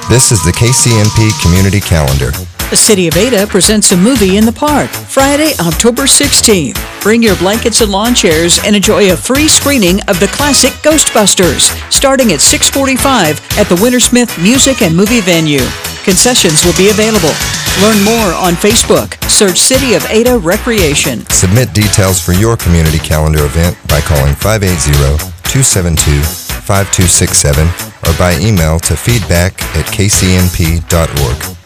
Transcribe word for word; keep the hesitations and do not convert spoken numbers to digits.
This is the K C M P Community Calendar. The City of Ada presents a movie in the park, Friday, October sixteenth. Bring your blankets and lawn chairs and enjoy a free screening of the classic Ghostbusters, starting at six forty-five at the Wintersmith Music and Movie Venue. Concessions will be available. Learn more on Facebook. Search City of Ada Recreation. Submit details for your community calendar event by calling five eight zero, two seven two, five two six seven or by email to feedback at k c m p dot org.